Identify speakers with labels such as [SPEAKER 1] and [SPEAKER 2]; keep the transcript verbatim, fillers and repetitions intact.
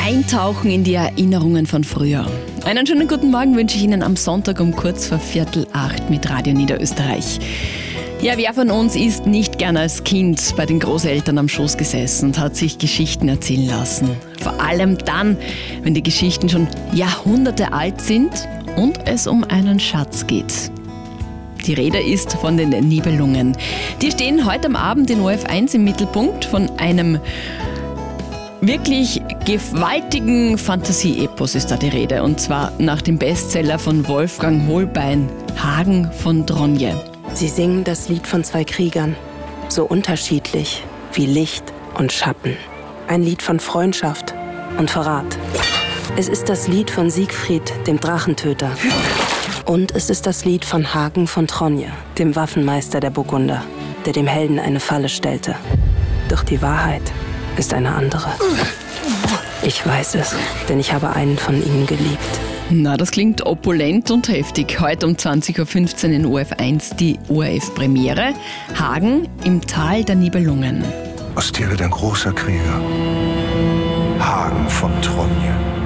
[SPEAKER 1] eintauchen in die Erinnerungen von früher. Einen schönen guten Morgen wünsche ich Ihnen am Sonntag um kurz vor Viertel acht mit Radio Niederösterreich. Ja, wer von uns ist nicht gern als Kind bei den Großeltern am Schoß gesessen und hat sich Geschichten erzählen lassen? Vor allem dann, wenn die Geschichten schon Jahrhunderte alt sind und es um einen Schatz geht. Die Rede ist von den Nibelungen. Die stehen heute am Abend in O R F eins im Mittelpunkt. Von einem wirklich gewaltigen Fantasieepos ist da die Rede. Und zwar nach dem Bestseller von Wolfgang Hohlbein, Hagen von Tronje.
[SPEAKER 2] Sie singen das Lied von zwei Kriegern, so unterschiedlich wie Licht und Schatten. Ein Lied von Freundschaft und Verrat. Es ist das Lied von Siegfried, dem Drachentöter. Und es ist das Lied von Hagen von Tronje, dem Waffenmeister der Burgunder, der dem Helden eine Falle stellte. Doch die Wahrheit ist eine andere. Ich weiß es, denn ich habe einen von ihnen geliebt.
[SPEAKER 1] Na, das klingt opulent und heftig. Heute um zwanzig Uhr fünfzehn in O R F eins die O R F-Premiere. Hagen im Tal der Nibelungen.
[SPEAKER 3] Aus dir wird ein großer Krieger. Hagen von Tronje.